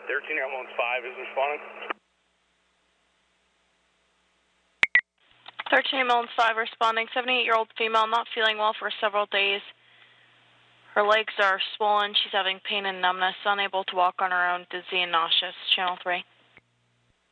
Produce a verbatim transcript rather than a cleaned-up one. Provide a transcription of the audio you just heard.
thirteen ambulance five is responding. thirteen ambulance five responding. seventy-eight-year-old female not feeling well for several days. Her legs are swollen. She's having pain and numbness, unable to walk on her own, dizzy and nauseous. Channel three.